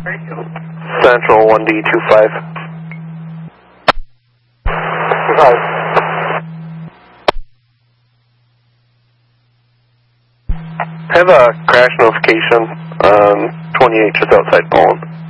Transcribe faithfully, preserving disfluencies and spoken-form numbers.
Central one D two five. Five. I have a crash notification on twenty-eight just outside Bone.